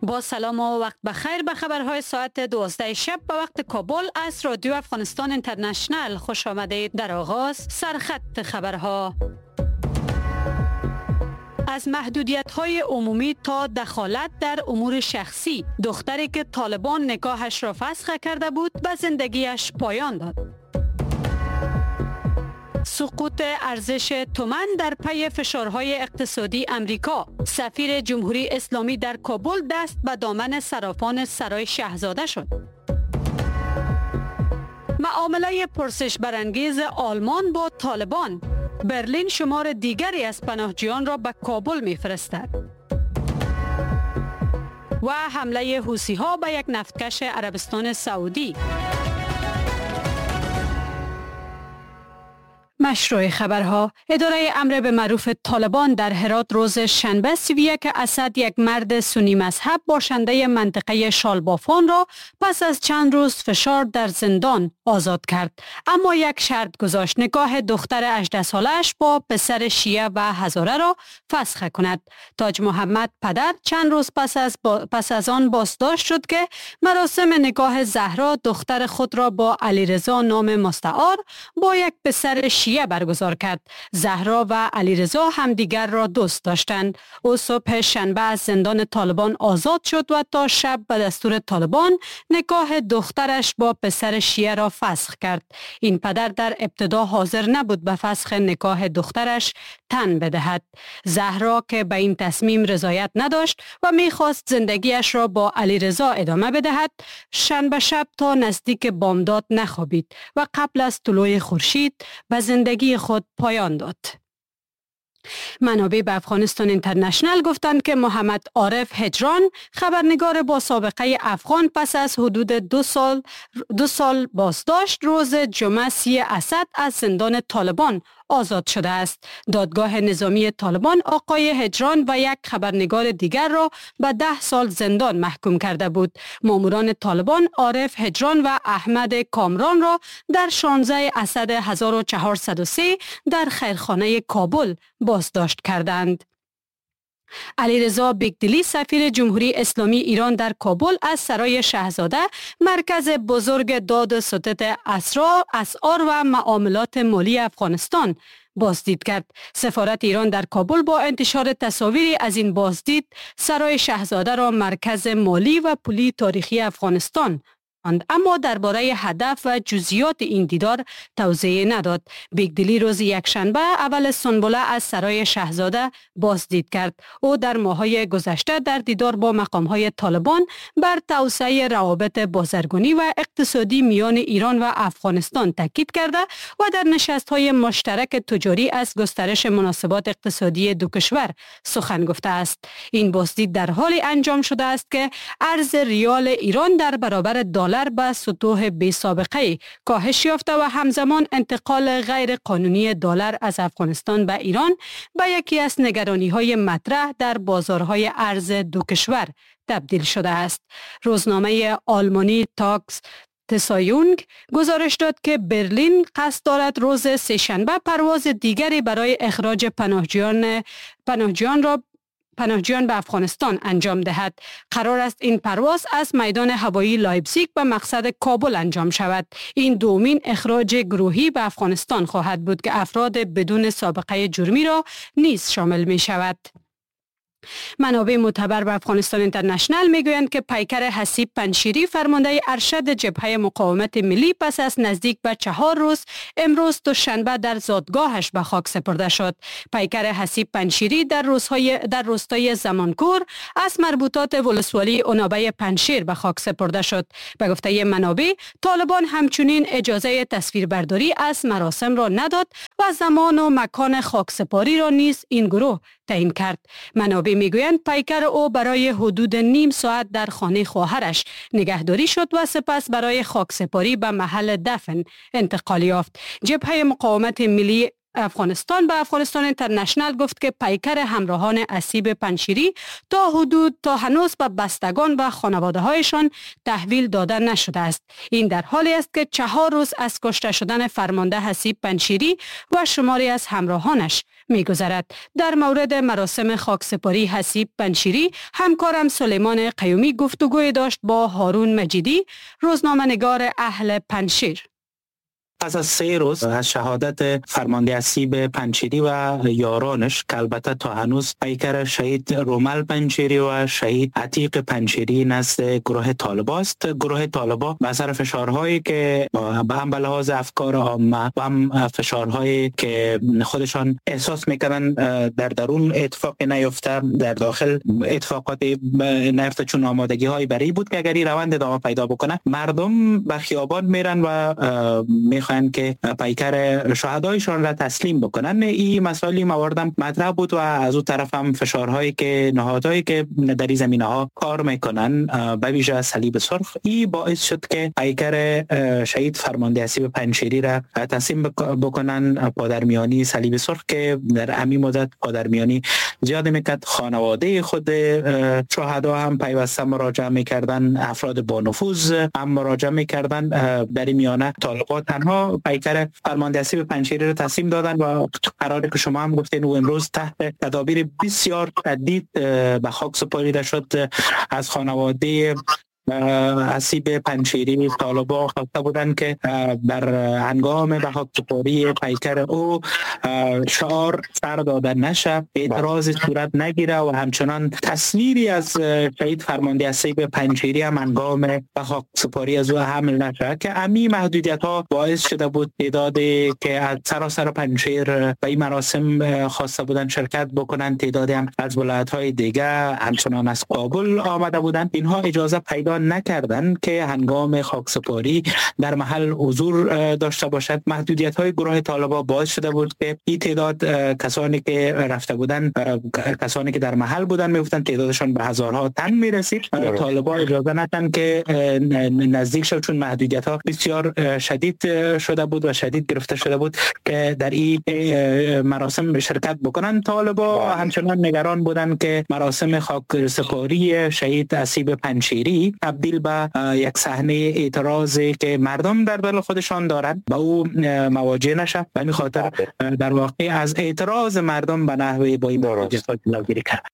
با سلام و وقت بخیر به خبرهای ساعت 12 شب به وقت کابل از رادیو افغانستان اینترنشنل خوش آمدید. در آغاز سرخط خبرها. از محدودیت‌های عمومی تا دخالت در امور شخصی، دختری که طالبان نکاحش را فسخ کرده بود به زندگیش پایان داد. سقوط ارزش تومان در پی فشارهای اقتصادی امریکا. سفیر جمهوری اسلامی در کابل دست به دامن صرافان سرای شاهزاده شد. معامله پرسش برانگیز آلمان با طالبان. برلین شمار دیگری از پناهجویان را به کابل می‌فرستد. و حمله حوثی‌ها به یک نفتکش عربستان سعودی. مشروع خبرها. اداره امر به معروف طالبان در هرات روز شنبه 31 اسد یک مرد سنی مذهب باشنده منطقه شالبافان را پس از چند روز فشار در زندان آزاد کرد، اما یک شرط گذاشت: نکاح دختر 18 سالش با پسر شیعه و هزاره را فسخ کند. تاج محمد پدر چند روز پس از آن بازداشت شد که مراسم نکاح زهرا دختر خود را با علیرضا نام مستعار با یک پسر شیعه برگزار کرد. زهرا و علیرضا همدیگر را دوست داشتند. او صبح شنبه از زندان طالبان آزاد شد و تا شب به دستور طالبان نکاح دخترش با پسر شیعه را فسخ کرد. این پدر در ابتدا حاضر نبود به فسخ نکاح دخترش تن بدهد. زهرا که به این تصمیم رضایت نداشت و میخواست زندگیش را با علیرضا ادامه بدهد، شنبه شب تا نزدیک بامداد نخوابید و قبل از طلوع خورشید به زندگی خود پایان داد. منابع به افغانستان اینترنشنل گفتند که محمد عارف هجران، خبرنگار با سابقه افغان، پس از حدود دو سال بازداشت روز جمعه 30 اسد از زندان طالبان آزاد شده است. دادگاه نظامی طالبان آقای هجران و یک خبرنگار دیگر را به 10 سال زندان محکوم کرده بود. ماموران طالبان عارف هجران و احمد کامران را در 16 اسد 1403 در خیرخانه کابل بازداشت کردند. علیرضا بیگدلی، سفیر جمهوری اسلامی ایران در کابل، از سرای شاهزاده، مرکز بزرگ داد و ستد اسعار و معاملات مالی افغانستان، بازدید کرد. سفارت ایران در کابل با انتشار تصاویری از این بازدید سرای شاهزاده را مرکز مالی و پولی تاریخی افغانستان، اما درباره هدف و جزئیات این دیدار توضیح نداد. بیگدلی روز یکشنبه اول سنبله از سرای شاهزاده بازدید کرد. او در ماه‌های گذشته در دیدار با مقام‌های طالبان بر توسعه روابط بازرگانی و اقتصادی میان ایران و افغانستان تاکید کرده و در نشست‌های مشترک تجاری از گسترش مناسبات اقتصادی دو کشور سخن گفته است. این بازدید در حالی انجام شده است که ارز ریال ایران در برابر دلار به سطوح بی سابقه کاهش یافته و همزمان انتقال غیر قانونی دلار از افغانستان به ایران به یکی از نگرانی‌های مطرح در بازارهای ارز دو کشور تبدیل شده است. روزنامه آلمانی تاکس تسایونگ گزارش داد که برلین قصد دارد روز سه‌شنبه پرواز دیگری برای اخراج پناهجویان به افغانستان انجام دهد. قرار است این پرواز از میدان هوایی لایپزیگ به مقصد کابل انجام شود. این دومین اخراج گروهی به افغانستان خواهد بود که افراد بدون سابقه جرمی را نیز شامل می شود. منابع معتبر به افغانستان اینترنشنل میگویند که پیکر حسیب پنشیری، فرمانده ارشد جبهه مقاومت ملی، پس از نزدیک به 4 روز امروز دوشنبه در زادگاهش به خاک سپرده شد. پیکر حسیب پنشیری در روستای زمانکور از مربوطات ولسوالی عنابه پنشیر به خاک سپرده شد. به گفته منابع، طالبان همچنین اجازه تصویربرداری از مراسم را نداد و زمان و مکان خاکسپاری را نیز این گروه تعیین کرد. منابع میگویند پیکر او برای حدود نیم ساعت در خانه خواهرش نگهداری شد و سپس برای خاکسپاری به محل دفن انتقال یافت. جبهه مقاومت ملی افغانستان به افغانستان اینترنشنال گفت که پیکر همراهان اسیب پنجشیری تا هنوز به بستگان و خانواده هایشان تحویل داده نشده است. این در حالی است که 4 روز از کشته شدن فرمانده حسیب پنجشیری و شماری از همراهانش می‌گذرد. در مورد مراسم خاکسپاری حسیب پنجشیری همکارم سلیمان قیومی گفتگوی داشت با هارون مجیدی، روزنامه‌نگار اهل پنجشیر. پس از 3 روز از شهادت فرمانده اسیب پنجشیری و یارانش که البته تا هنوز پیکر شهید رومل پنجشیری و شهید عتیق پنجشیری نزد گروه طالبان است. گروه طالبان به اثر فشارهایی که هم به لحاظ افکار عامه و هم فشارهایی که خودشان احساس میکنن در درون اتفاقی نیفته، در داخل اتفاقات نیفته، چون آمادگی های برای بود که اگر این روند ادامه پیدا بکنه مردم به خیابان میرن و میخوان که پیکر شهدایشان را تسلیم بکنن. این مسائلی مواردم مطرح بود و از اون طرف هم فشارهایی که نهادهایی که در این زمینه ها کار میکنن به ویژه صلیب سرخ، این باعث شد که پیکر شهید فرمانده اسیب پنجشیری را تسلیم بکنن. پادرمیانی صلیب سرخ که در همین مدت پادرمیانی زیاد میکرد، خانواده خود شهدا هم پیوسته مراجعه میکردن، افراد با نفوذ هم مراجعه میکردن. در این میانه طالبان تنها پیکر فرمانده اسیب پنجشیری رو تسلیم دادن و قراره که شما هم گفتین و امروز تحت تدابیر بسیار شدید به خاک سپرده شد. از خانواده اسیب پنجشیری طالبان خواسته بودن که در هنگام به خاک سپاری پیکر او شعار سر داده نشه، اعتراض صورت نگیره و همچنان تصویری از شهید فرمانده اسیب پنجشیری هم هنگام به خاک سپاری از او حمل نشه، که امی محدودیت ها باعث شده بود تعدادی که از سراسر پنجشیر به این مراسم خواسته بودن شرکت بکنن، تعدادی هم از ولایت های دیگه همچنان از کابل آمده بودن، اینها اجازه پیدا نکردن که هنگام خاکسپاری در محل حضور داشته باشد. محدودیت های گروه طالبان باعث شده بود که این تعداد کسانی که رفته بودن، کسانی که در محل بودن میگفتن تعدادشان به هزارها تن میرسید. طالبان اجازه ندادن که نزدیک شد، چون محدودیت ها بسیار شدید شده بود و شدید گرفته شده بود که در این مراسم شرکت بکنن. طالبان همچنان نگران بودن که مراسم خاکسپاری شهید اسیب پنجشیری تبدیل به یک صحنه اعتراضی که مردم در دل خودشان دارند با او مواجه نشه. به این خاطر در واقع از اعتراض مردم به نحوی با این محدودیت‌ها جلوگیری کرد.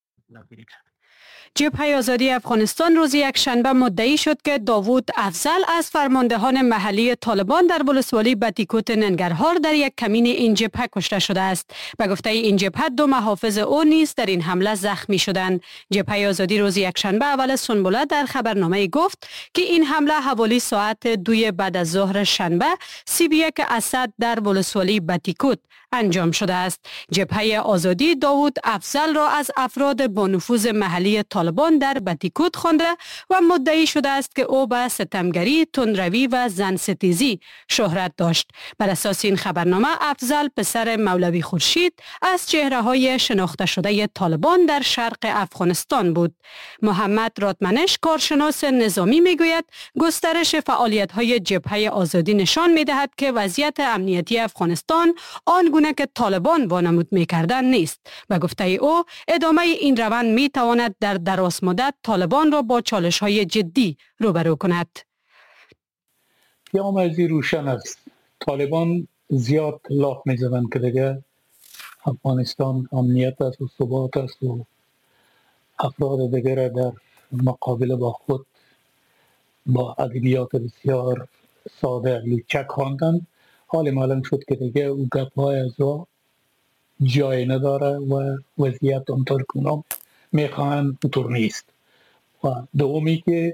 جبهه آزادی افغانستان روز یکشنبه مدعی شد که داوود افضل از فرماندهان محلی طالبان در ولسوالی بتیکوت ننگرهار در یک کمین این جبهه کشته شده است. به گفته این جبهه 2 محافظ او نیز در این حمله زخمی شدند. جبهه آزادی روز یکشنبه اول سنبله در خبرنامه گفت که این حمله حوالی ساعت 2 بعد از ظهر شنبه CB1 اسد در ولسوالی بتیکوت انجام شده است. جبهه آزادی داوود افضل را از افراد با نفوذ محلی طالبان در بتیکوت خوانده و مدعی شده است که او به ستمگری، تندروی و زن ستیزی شهرت داشت. بر اساس این خبرنامه افضل پسر مولوی خورشید از چهره‌های شناخته شده طالبان در شرق افغانستان بود. محمد راتمنش کارشناس نظامی میگوید گسترش فعالیت‌های جبهه آزادی نشان می‌دهد که وضعیت امنیتی افغانستان آنگونه که طالبان وانمود می‌کردند نیست. به گفته او ادامه این روند می‌تواند در دراز مدت طالبان را با چالش‌های جدی روبرو کند. یا موضوع روشن است. طالبان زیاد لاف می‌زنند که دیگه افغانستان امنیت است و ثبات است و افراد دیگر در مقابل با خود با ادبیات بسیار ساده لوچک خواندند. حال معلوم شد که دیگه او گپ‌های از را جای نداره و وضعیت آنطور که اونا میخواهند اونطور نیست. و دومی که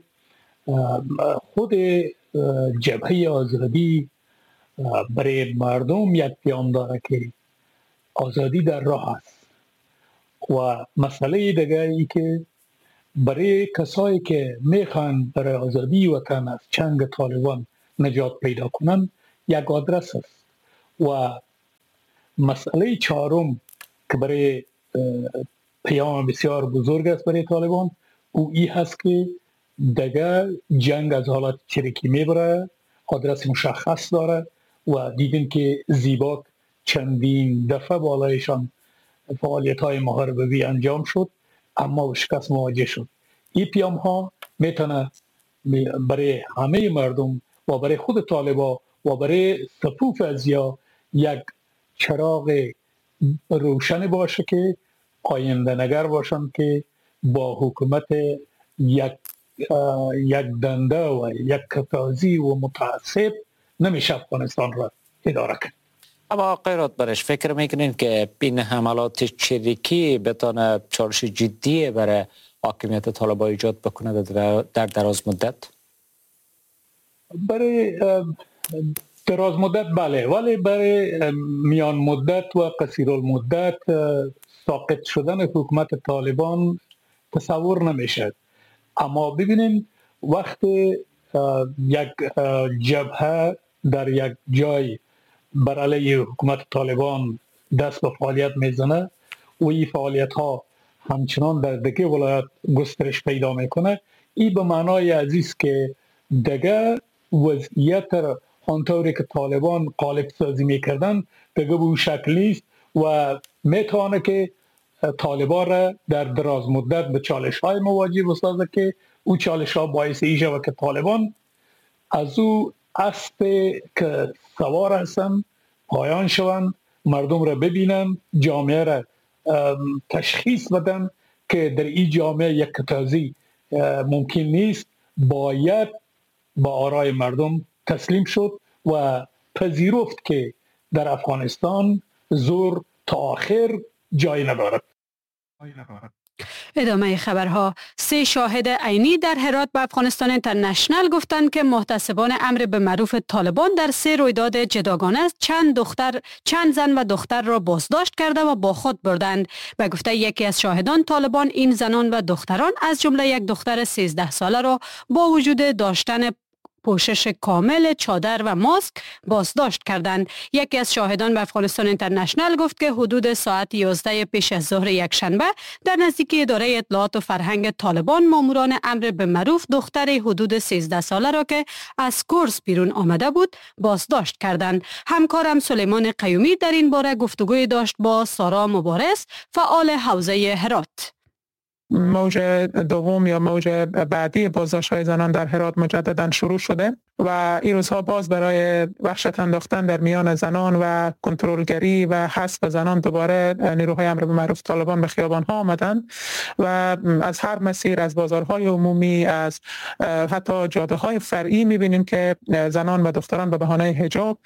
خود جبهه آزادی برای مردم یک پیام داره که آزادی در راه است. و مسئله دیگه ای که برای کسایی که میخوان برای آزادی وطن از چنگ طالبان نجات پیدا کنن یک آدرس است. و مسئله چهارم که برای پیام بسیار بزرگ است برای طالبان او ای هست که دیگه جنگ از حالت چریکی میبره، آدرس مشخص داره و دیدیم که زیباک چندین دفعه بالایشان فعالیت های محاربوی انجام شد اما به شکست مواجه شد. این پیام ها میتونه برای همه مردم و برای خود طالبا و برای صفوف ازیا یک چراغ روشن باشه که آینده نگر باشند که با حکومت یک دنده و یک کتازی و متعصب نمیشه افغانستان را اداره کرد. اما قیرات برش فکر میکنین که این حملات چریکی بتانه چالش جدی برای حاکمیت طالبان ایجاد بکنه در دراز مدت؟ برای دراز مدت بله، ولی برای میان مدت و قصیر المدت ساقط شدن حکومت طالبان تصور نمیشد. اما ببینیم وقتی یک جبهه در یک جای بر علیه حکومت طالبان دست به فعالیت میزنه و این فعالیت ها همچنان در دیگه ولایت گسترش پیدا میکنه، این به معنای عزیز که دیگه وضعیت آنطوری که طالبان قالب سازی میکردن دیگه به اون شکل نیست و میتونه که طالبان را در دراز مدت به چالش های مواجه بسازه که او چالش ها باعث ایشه و که طالبان از او اسب که سوار هستن پایان شوند، مردم را ببینن، جامعه را تشخیص بدن که در این جامعه یک کتازی ممکن نیست، باید با آرای مردم تسلیم شد و پذیرفت که در افغانستان زور تا آخر جای ندارد. ادامه خبرها. 3 شاهد عینی در هرات به افغانستان اینترنشنال گفتند که محتسبان امر به معروف طالبان در 3 رویداد جداگانه چند زن و دختر را بازداشت کرده و با خود بردند. به گفته یکی از شاهدان، طالبان این زنان و دختران از جمله یک دختر 13 ساله را با وجود داشتن پوشش کامل، چادر و ماسک بازداشت کردند. یکی از شاهدان به افغانستان اینترنشنال گفت که حدود ساعت 11 پیش از ظهر یک شنبه در نزدیکی اداره اطلاعات و فرهنگ طالبان ماموران امر به معروف دختر حدود 13 ساله را که از کورس بیرون آمده بود بازداشت کردند. همکارم سلیمان قیومی در این باره گفتگوی داشت با سارا مبارز، فعال حوزه هرات. موج دوم یا موج بعدی بازداشت‌های زنان در هرات مجددا شروع شده و این روزها باز برای وحشت انداختن در میان زنان و کنترلگری و حذف زنان دوباره نیروهای امر به معروف طالبان به خیابان‌ها آمدند و از هر مسیر، از بازارهای عمومی، از حتی جاده‌های فرعی می‌بینیم که زنان و دختران به بهانه حجاب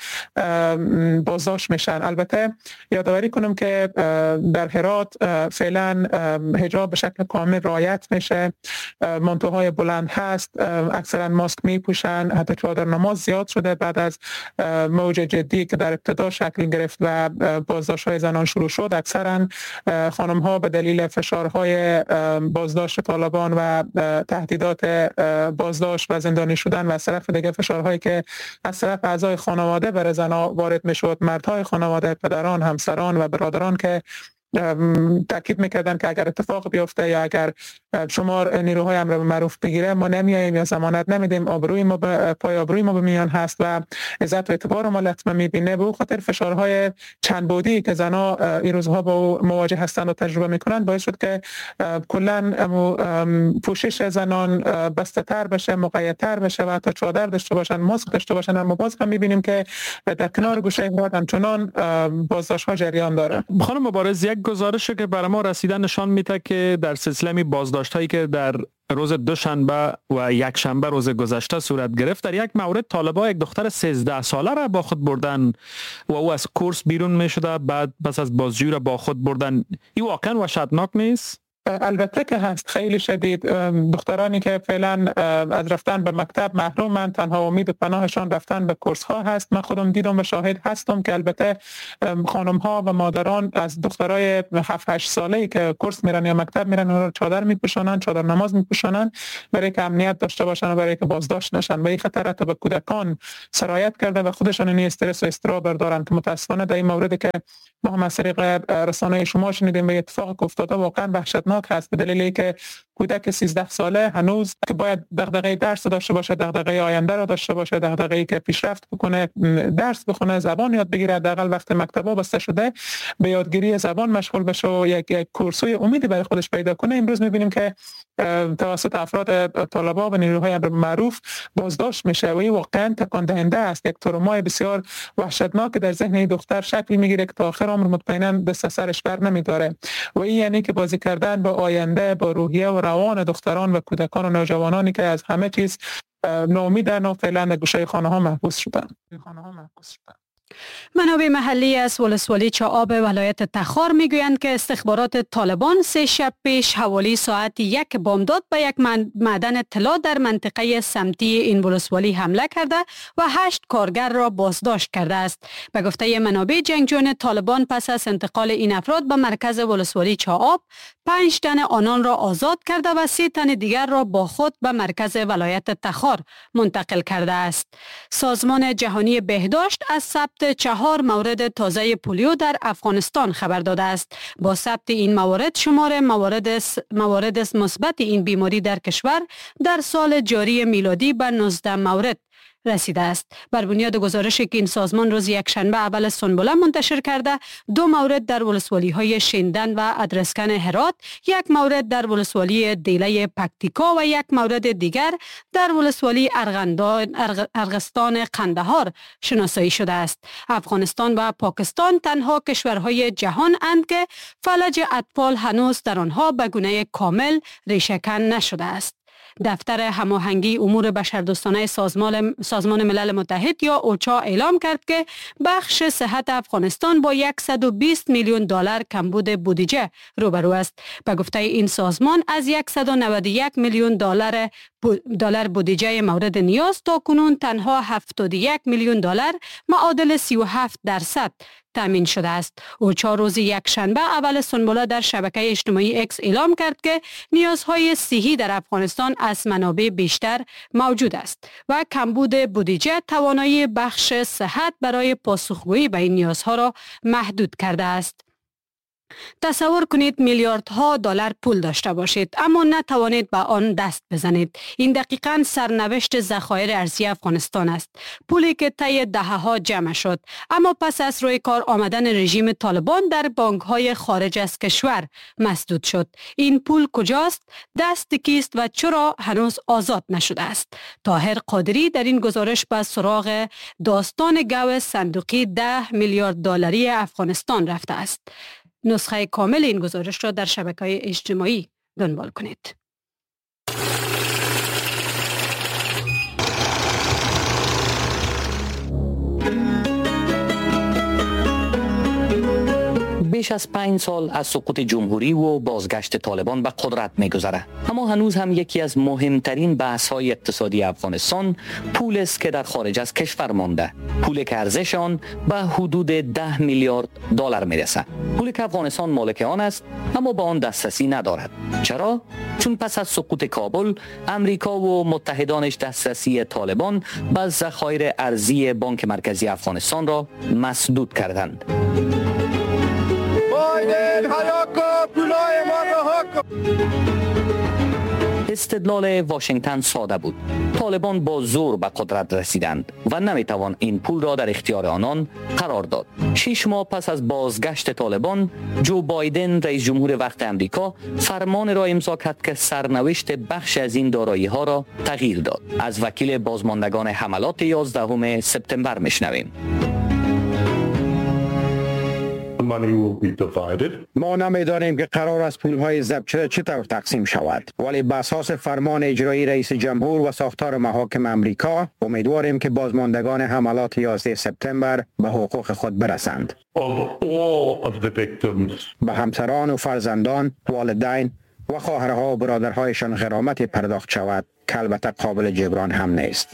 بازداشت میشن. البته یادآوری کنم که در هرات فعلا حجاب به شکل کامل رعایت میشه، مانتوهای بلند هست، اکثرا ماسک میپوشن، حتی چادر نماز زیاد شده بعد از موج جدی که در ابتدا شکل گرفت و بازداشت‌های زنان شروع شد. اکثرا خانم‌ها به دلیل فشارهای بازداشت طالبان و تهدیدات بازداشت و زندانی شدن و از طرف دیگه فشارهایی که از طرف اعضای خانواده بر زنان وارد میشد، مردهای خانواده، پدران، همسران و برادران که تاکید میکردن که اگر اتفاق بیفته یا اگر شمار نیروهای امر به معروف بگیره ما نمیاییم یا ضمانت نمیدیم، آبروی ما پای آبروی ما به میان هست و عزت و اعتبار ما لطمه میبینه. به خاطر فشارهای چند بعدی که زنا این روزها با مواجه هستند و تجربه میکنن باعث شد که کلا پوشش زنان بسته تر بشه، مقیدتر بشه و حتی چادر داشته باشن، ماسک داشته باشن. اما باز هم میبینیم که در کنار گوشه هرات همچنان بازداشت‌ها جریان داره. خانم مبارز، یک گزارشی که برای ما رسیده نشان میده که در سلسله بازداشت‌هایی که در روز دوشنبه و یک شنبه روز گذشته صورت گرفت، در یک مورد طالبان یک دختر 13 ساله را با خود بردن و او از کورس بیرون می شده، بعد پس از بازجویی را با خود بردن. این واقعا وحشتناک نیست؟ البته که هست، خیلی شدید. دخترانی که فعلا از رفتن به مکتب محرومند، تنها امید پناهشان رفتن به کورس ها هست. من خودم دیدم و شاهد هستم که البته خانم ها و مادران از دخترای 7-8 ساله‌ای که کورس میرن یا مکتب میرن اونها چادر میپوشونن، چادر نماز میپوشونن برای که امنیت داشته باشن و برای که بازداشت نشن و این خطر حتی به کودکان سرایت کرده و خودشان این استرس و اضطراب دارن که متاسفانه در این موردی که ما هم از طریق رسانه شما شنیدیم به اتفاق افتاده واقعا وحشتناک هست، به دلیلی که کودک 13 ساله هنوز که باید دغدغه درس داشته باشه، دغدغه آینده را داشته باشه، دغدغه‌ای که پیشرفت بکنه، درس بخونه، زبان یاد بگیره، حداقل وقت مکتبا بسته شده به یادگیری زبان مشغول بشه و یک کورسوی امیدی برای خودش پیدا کنه. امروز می‌بینیم که توسط افراد طالبان و نیروهای معروف بازداشت میشه و این واقعا تکان دهنده است. یک ترومای بسیار وحشتناک در ذهن دختر شکل میگیره که تا آخر عمر مطمئنا دست سرش بر نمیداره و این یعنی که بازی کردن با آینده، با روحیه و روان دختران و کودکان و نوجوانانی که از همه چیز ناامیدن و فعلا در گوشه خانه ها محبوس شدن. منابع محلی از ولسوالی چاآب ولایت تخار میگویند که استخبارات طالبان 3 شب پیش حوالی ساعت 1 بامداد به یک معدن طلا در منطقه سمتی این ولسوالی حمله کرده و 8 کارگر را بازداشت کرده است. به گفته منابع جنگجویان طالبان پس از انتقال این افراد به مرکز ولسوالی چاآب 5 تن آنان را آزاد کرده و 3 تن دیگر را با خود به مرکز ولایت تخار منتقل کرده است. سازمان جهانی بهداشت از ثبت 4 مورد تازه پولیو در افغانستان خبر داده است. با ثبت این موارد شمار موارد مثبت این بیماری در کشور در سال جاری میلادی به 19 مورد رسیده است. بر بنیاد گزارشی که این سازمان روز یکشنبه اول سنبله منتشر کرده، 2 مورد در ولسوالی های شیندن و ادرسکن هرات، 1 مورد در ولسوالی دیله پکتیکا و 1 مورد دیگر در ولسوالی ارغستان قندهار شناسایی شده است. افغانستان و پاکستان تنها کشورهای جهان اند که فلج اطفال هنوز در آنها به گونه کامل ریشه‌کن نشده است. دفتر هماهنگی امور بشردوستانه سازمان ملل متحد یا اوچا اعلام کرد که بخش صحت افغانستان با 120 میلیون دلار کمبود بودجه روبرو است. به گفته این سازمان از 191 میلیون دلار بودجه مورد نیاز تا کنون تنها 71 میلیون دلار معادل 37% تامین شده است. اوچا روز یکشنبه اول سنبله در شبکه اجتماعی اکس اعلام کرد که نیازهای صحی در افغانستان از منابع بیشتر موجود است و کمبود بودجه توانایی بخش صحت برای پاسخگویی به این نیازها را محدود کرده است. تصور کنید میلیاردها دلار پول داشته باشید اما نتوانید به آن دست بزنید. این دقیقاً سرنوشت ذخایر ارزی افغانستان است. پولی که طی دهه‌ها جمع شد اما پس از روی کار آمدن رژیم طالبان در بانک‌های خارج از کشور مسدود شد. این پول کجاست؟ دست کیست و چرا هنوز آزاد نشده است؟ طاهر قادری در این گزارش به سراغ داستان گو صندوقی 10 میلیارد دلاری افغانستان رفته است. نسخه کامل این گزارش را در شبکه‌های اجتماعی دنبال کنید. بیش از 5 سال از سقوط جمهوری و بازگشت طالبان به قدرت می‌گذرد، اما هنوز هم یکی از مهمترین بحث‌های اقتصادی افغانستان پول است که در خارج از کشور مانده. پولی که ارزش آن به حدود 10 میلیارد دلار میرسد. پولی که افغانستان مالک آن است اما به آن دسترسی ندارد. چرا؟ چون پس از سقوط کابل امریکا و متحدانش دسترسی طالبان به ذخایر ارزی بانک مرکزی افغانستان را مسدود کردند. استدلال واشنگتن ساده بود. طالبان با زور به قدرت رسیدند و نمیتوان این پول را در اختیار آنان قرار داد. 6 ماه پس از بازگشت طالبان، جو بایدن رئیس جمهور وقت امریکا فرمان را امضا کرد که سرنوشت بخش از این دارایی ها را تغییر داد. از وکیل بازماندگان حملات 11 سپتامبر میشنویم. ما نمیدانیم که قرار است پولهای ضبط شده چطور تقسیم شود، ولی به اساس فرمان اجرایی رئیس جمهور و ساختار محاکم امریکا امیدواریم که بازماندگان حملات 11 سپتامبر به حقوق خود برسند. به همسران و فرزندان، والدین و خواهرها و برادرهایشان غرامت پرداخت شود که البته قابل جبران هم نیست.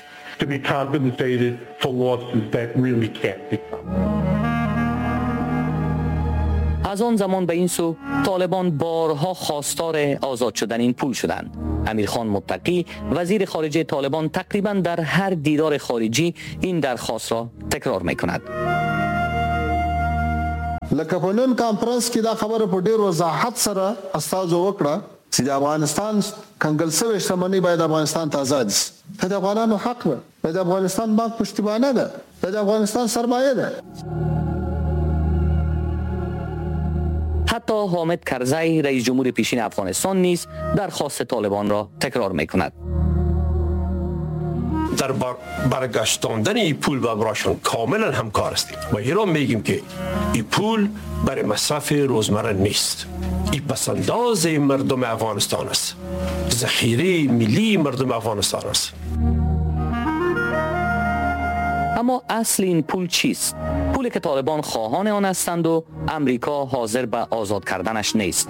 از آن زمان به این سو طالبان بارها خواستار آزاد شدن این پول شدند. امیرخان متقی وزیر خارجه طالبان تقریبا در هر دیدار خارجی این درخواست را تکرار می‌کند. لکه په نن کانفرنس کې دا خبره په ډېر وضاحت سره استازو وکړه چې د افغانستان کنګل شوی شتمنۍ باید افغانستان ته آزاد شي. دا د افغانانو حق ده. دا د افغانستان بانک پشتیبانه ده. دا د افغانستان سرمایه ده. حتی حامد کرزی رئیس جمهور پیشین افغانستان نیز درخواست طالبان را تکرار می‌کند. در برگشتاندن این پول به براشون کاملا همکار هستیم و ایران میگیم که این پول برای مصرف روزمره نیست. این پسنداز مردم افغانستان است. ذخیره ملی مردم افغانستان است. اما اصل این پول چیست؟ پولی که طالبان خواهان آن هستند و امریکا حاضر به آزاد کردنش نیست.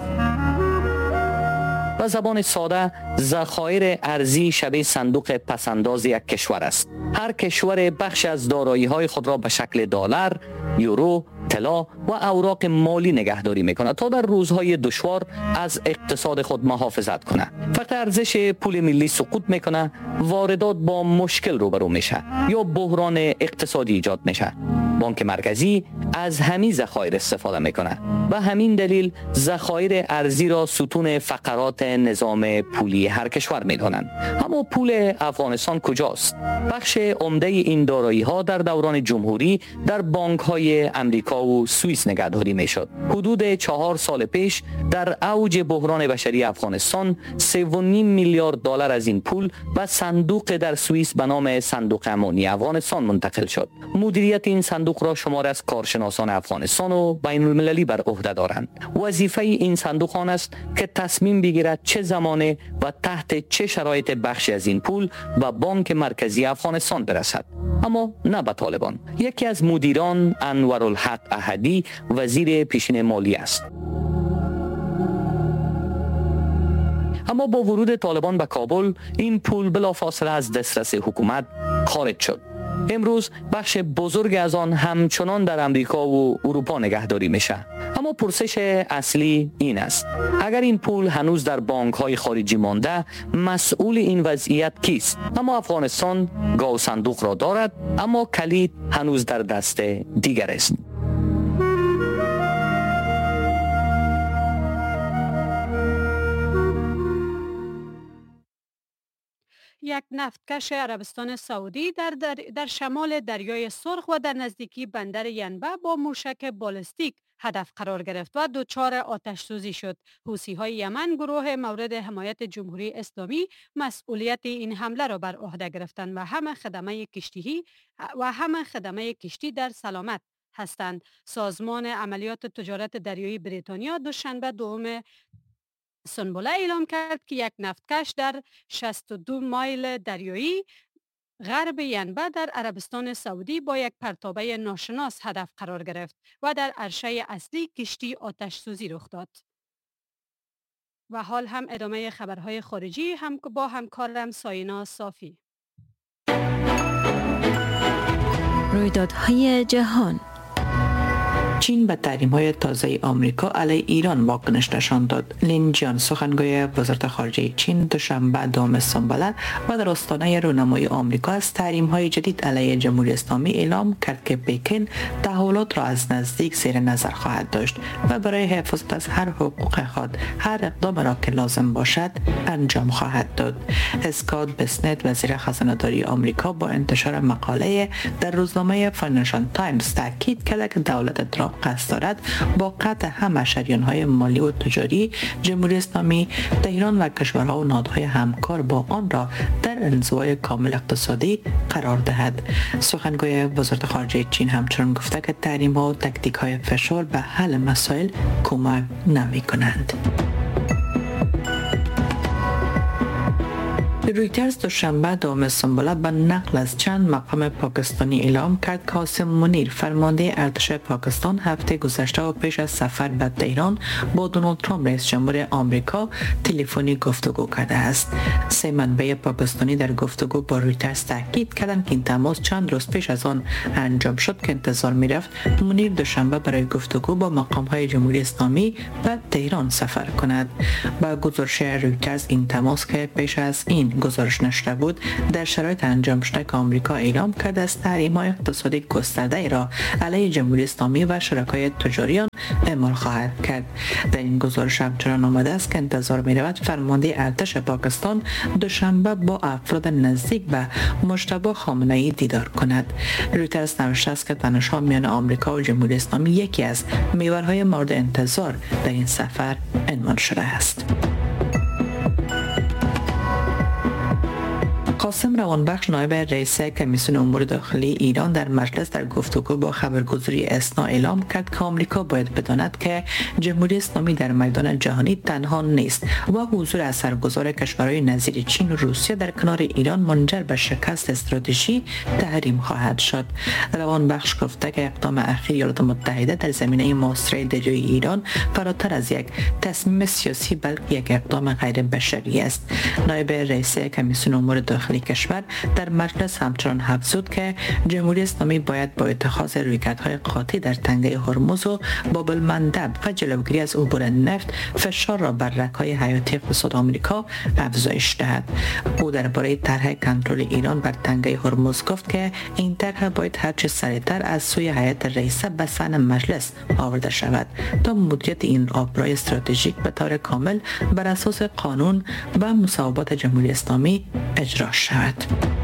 به زبان ساده ذخایر ارزی شبیه صندوق پسنداز یک کشور است. هر کشور بخش از دارایی‌های خود را به شکل دلار، یورو، طلا و اوراق مالی نگهداری می‌کند تا در روزهای دشوار از اقتصاد خود محافظت کند. فقط ارزش پول ملی سقوط می‌کنه، واردات با مشکل روبرو میشه یا بحران اقتصادی ایجاد میشه. بانک مرکزی از همین ذخایر استفاده میکنه و همین دلیل ذخایر ارزی را ستون فقرات نظام پولی هر کشور میدانند. اما پول افغانستان کجاست؟ بخش عمده این دارایی ها در دوران جمهوری در بانک های امریکا و سوئیس نگهداری میشد. حدود 4 سال پیش در اوج بحران بشری افغانستان 3.5 میلیارد دلار از این پول به صندوق در سوئیس به نام صندوق امانی افغانستان منتقل شد. مدیریت این صندوق را شمار از کارشناسان افغانستان و بین المللی بر عهده دارند. وظیفه این صندوق آن است که تصمیم بگیرد چه زمانه و تحت چه شرایط بخشی از این پول به بانک مرکزی افغانستان برسد، اما نه به طالبان. یکی از مدیران انورالحق احدی وزیر پیشین مالی است. اما با ورود طالبان به کابل این پول بلافاصله از دسترس حکومت خارج شد. امروز بخش بزرگ از آن همچنان در امریکا و اروپا نگهداری میشه. اما پرسش اصلی این است: اگر این پول هنوز در بانک‌های خارجی مانده، مسئول این وضعیت کیست؟ اما افغانستان گاو صندوق را دارد، اما کلید هنوز در دست دیگر است. یک نفتکش عربستان سعودی در شمال دریای سرخ و در نزدیکی بندر ینبع با موشک بالستیک هدف قرار گرفت و دچار آتش سوزی شد. حوثی‌های یمن، گروه مورد حمایت جمهوری اسلامی، مسئولیت این حمله را بر عهده گرفتند و همه خدمه کشتی در سلامت هستند. سازمان عملیات تجارت دریایی بریتانیا دوشنبه دوم سنبله اعلام کرد که یک نفتکش در 62 مایل دریایی غرب ینبع در عربستان سعودی با یک پرتابه ناشناس هدف قرار گرفت و در عرشه اصلی کشتی آتش سوزی رخ داد. و حال هم ادامه خبرهای خارجی با همکارم ساینا صافی. رویدادهای جهان. چین به تحریم‌های تازه آمریکا علیه ایران واکنش نشان داد. لین جیان، سخنگوی وزارت خارجه چین، دوشنبه دوم سنبله و در آستانه رونمایی آمریکا از تحریم‌های جدید علیه جمهوری اسلامی اعلام کرد که پکن تحولات را از نزدیک زیر نظر خواهد داشت و برای حفاظت از هر حقوق خود هر اقدام را که لازم باشد انجام خواهد داد. اسکات بسنت، وزیر خزانه‌داری آمریکا، با انتشار مقاله در روزنامه فاینانشال تایمز تاکید کرد که دولت ترامپ قصد دارد با قطع همه شریان‌های مالی و تجاری جمهوری اسلامی، تهران و کشورها و نهادهای همکار با آن را در انزوای کامل اقتصادی قرار دهد. سخنگوی وزارت خارجه چین همچنین گفته که تحریم‌ها و تاکتیک‌های فشار به حل مسائل کمک نمی‌کنند. رویترز دوشنبه دوم سنبله به نقل از چند مقام پاکستانی اعلام کرد که قاسم منیر، فرمانده ارتش پاکستان، هفته گذشته و پیش از سفر به تهران با دونالد ترامپ رئیس جمهور آمریکا تلفنی گفتگو کرده است. سه منبع پاکستانی در گفتگو با رویترز تاکید کردند که این تماس چند روز پیش از آن انجام شد که انتظار می‌رفت منیر دوشنبه برای گفتگو با مقام‌های جمهوری اسلامی به تهران سفر کند. با گزارش رویترز این تماس که پیش از این گزارش نشده بود در شرایط انجام شده که آمریکا اعلام کرده است تحریم‌های اقتصادی گسترده را علیه جمهوری اسلامی و شرکای تجاری آن اعمال خواهد کرد. در این گزارش همچنان آمده است که انتظار می‌رود فرمانده ارتش پاکستان دوشنبه با افراد نزدیک به مجتبی خامنه‌ای دیدار کند. رویترز نوشته است که تنش‌ها میان آمریکا و جمهوری اسلامی یکی از محورهای مورد انتظار در این سفر عنوان شده است. قاسم روانبخش نایب رئیس کمیسیون امور داخلی ایران در مجلس در گفتگو با خبرگزاری اسنا اعلام کرد که آمریکا باید بداند که جمهوری اسلامی در میدان جهانی تنها نیست و حضور اثرگذار کشورهای نظیر چین و روسیه در کنار ایران منجر به شکست استراتژی تحریم خواهد شد. روانبخش گفته که اقدام اخیر ایالات متحده در زمینه محاصره دریایی ایران فراتر از یک تصمیم سیاسی بلکه یک اقدام غیر بشری است. نایب رئیس کمیسیون امور داخلی کشور در مجلس همچنان افزود که جمهوری اسلامی باید با اتخاذ رویکردهای قاطع در تنگه هرمز و باب المندب و جلوگیری از عبور نفت فشار را بر رگ‌های حیاتی اقتصاد آمریکا افزایش دهد. او درباره طرح کنترل ایران بر تنگه هرمز گفت که این طرح باید هرچه سریعتر از سوی هیئت رئیسه به صحن مجلس آورده شود تا مدیریت این آبراه استراتژیک به طور کامل بر اساس قانون و مصوبات جمهوری اسلامی اجرا شود.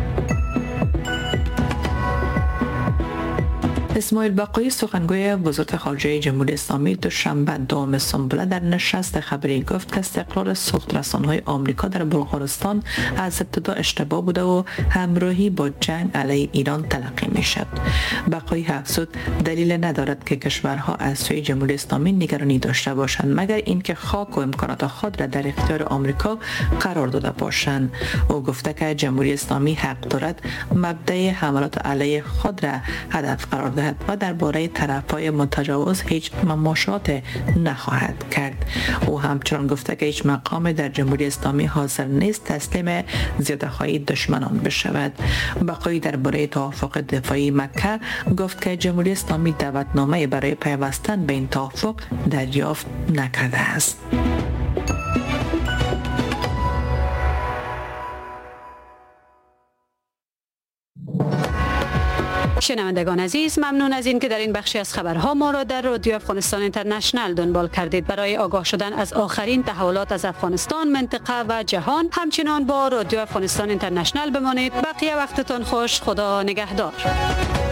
اسماعیل بقایی سخنگوی وزارت خارجه جمهوری اسلامی دوشنبه دوم سنبله در نشست خبری گفت که استقرار سوخت‌رسان‌های آمریکا در بلغارستان از ابتدا اشتباه بوده و همراهی با جنگ علیه ایران تلقی می‌شد. بقایی افزود دلیل ندارد که کشورها از سوی جمهوری اسلامی نگرانی داشته باشند مگر اینکه خاک و امکانات خود را در اختیار آمریکا قرار داده باشند. او گفته که جمهوری اسلامی حق دارد مبدأ حملات علیه خود را هدف قرار دهد و درباره طرف‌های متجاوز هیچ مماشات نخواهد کرد. او همچنان گفته که هیچ مقام در جمهوری اسلامی حاضر نیست تسلیم زیاده‌خواهی دشمنان بشود. بقایی درباره توافق دفاعی مکه گفت که جمهوری اسلامی دعوتنامه برای پیوستن به این توافق دریافت نکرده است. شنوندگان عزیز، ممنون از این که در این بخشی از خبرها ما را در رادیو افغانستان اینترنشنل دنبال کردید. برای آگاه شدن از آخرین تحولات از افغانستان، منطقه و جهان همچنان با رادیو افغانستان اینترنشنل بمانید. بقیه وقتتان خوش. خدا نگهدار.